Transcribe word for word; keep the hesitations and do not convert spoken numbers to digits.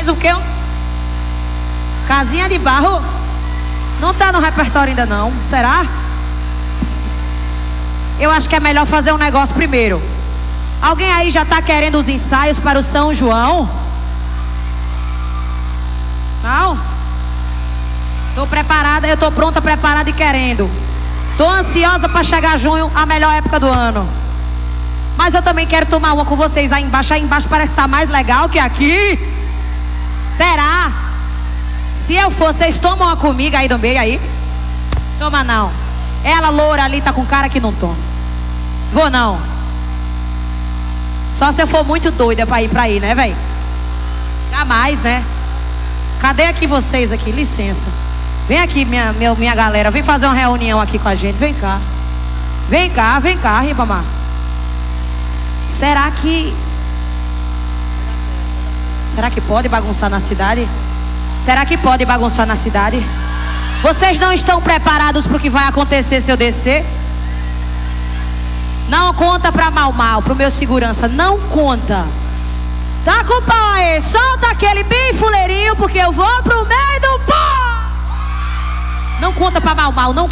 o quê? Casinha de barro? Não tá no repertório ainda não, será? Eu acho que é melhor fazer um negócio primeiro. Alguém aí já tá querendo os ensaios para o São João? Não? Tô preparada, eu tô pronta, preparada e querendo. Tô ansiosa para chegar junho, a melhor época do ano. Mas eu também quero tomar uma com vocês aí embaixo. Aí embaixo parece que tá mais legal que aqui. Será? Se eu for, vocês tomam uma comigo aí do meio aí? Toma não. Ela loura ali tá com cara que não toma. Vou não. Só se eu for muito doida pra ir pra aí, né, velho? Jamais, né? Cadê aqui vocês aqui? Licença. Vem aqui, minha, minha, minha galera. Vem fazer uma reunião aqui com a gente. Vem cá. Vem cá, vem cá, Ribamar. Será que... Será que pode bagunçar na cidade? Será que pode bagunçar na cidade? Vocês não estão preparados para o que vai acontecer se eu descer? Não conta pra mal mal, pro meu segurança. Não conta. Tá com o pau aí. Solta aquele bem fuleirinho, porque eu vou pro meio do pó. Não conta pra mal mal, não